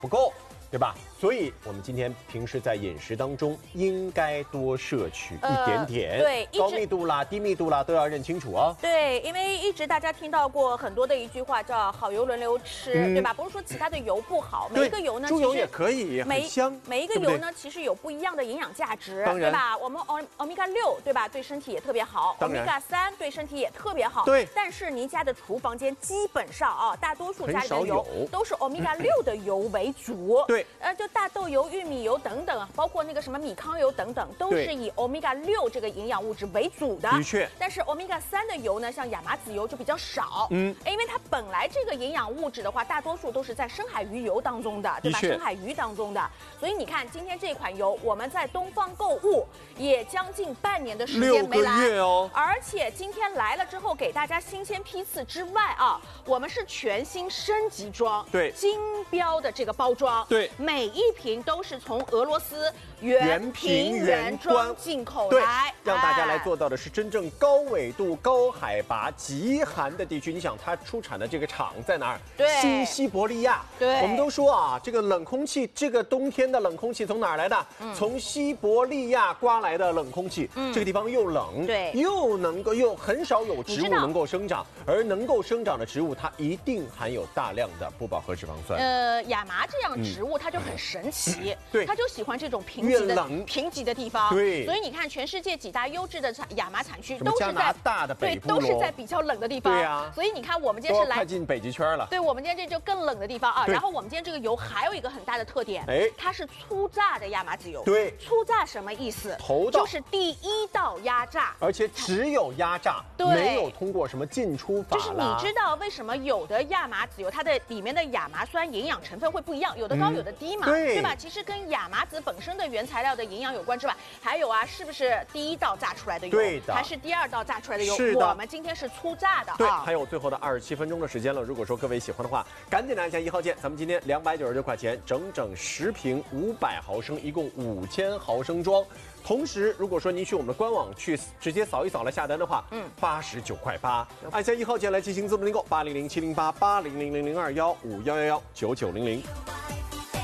不够，对吧？所以我们今天平时在饮食当中应该多摄取一点点， 对， 高密度啦、低密度啦都要认清楚哦。 对，因为一直大家听到过很多的一句话叫“好油轮流吃”，对吧？不是说其他的油不好，每一个油呢， 猪油也可以，很香。 每一个油呢，其实有不一样的营养价值，对吧？我们欧米伽6，对吧？对身体也特别好，欧米伽3对身体也特别好。 对。 但是您家的厨房间基本上啊，大多数家里的油都是欧米伽6的油为主。 对。 就大豆油、玉米油等等，包括那个什么米糠油等等，都是以欧米伽6这个营养物质为主的。 的确。 但是欧米伽3的油呢，像亚麻籽油就比较少。因为它本来这个营养物质的话，大多数都是在深海鱼油当中的，对吧？深海鱼当中的。所以你看，今天这款油，我们在东方购物也将近半年的时间没来，6个月哦。 而且今天来了之后，给大家新鲜批次之外啊，我们是全新升级装， 对， 金标的这个包装， 对， 每一瓶都是从俄罗斯原瓶原装进口来， 让大家来做到的是真正高纬度、高海拔、极寒的地区。你想，它出产的这个厂在哪儿？ 对， 新西伯利亚。 对， 我们都说啊，这个冷空气，这个冬天的冷空气从哪儿来的？从西伯利亚刮来的冷空气。这个地方又冷， 对， 又很少有植物能够生长，而能够生长的植物，它一定含有大量的不饱和脂肪酸。 亚麻这样植物它就很神奇， 对， 它就喜欢这种贫瘠的地方， 对， 所以你看，全世界几大优质的亚麻产区都是加拿大的北部， 都是在比较冷的地方， 对呀。 所以你看，我们今天是来快进北极圈了， 对，我们今天这就更冷的地方啊。然后我们今天这个油还有一个很大的特点，它是粗榨的亚麻籽油。 对， 粗榨什么意思？ 头道就是第1道压榨， 而且只有压榨，没有通过什么进出法。 就是你知道为什么有的亚麻籽油它的里面的亚麻酸营养成分会不一样，有的高有的低嘛，对吧？其实跟亚麻籽本身的原材料的营养有关之外，还有啊，是不是第1道榨出来的油， 对的， 还是第2道榨出来的油？ 是的， 我们今天是粗榨的， 对，还有最后的27分钟的时间了。如果说各位喜欢的话，赶紧来按下1号键。咱们今天299块钱，整整10瓶500毫升，一共5000毫升装。同时，如果说您去我们的官网去直接扫一扫来下单的话，89块8。按下1号键来进行自动订购，800-708-800-021-5900。